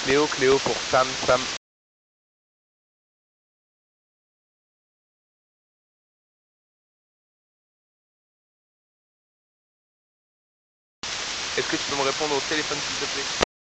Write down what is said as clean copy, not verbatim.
Cléo pour Sam, Sam. Est-ce que tu peux me répondre au téléphone s'il te plaît?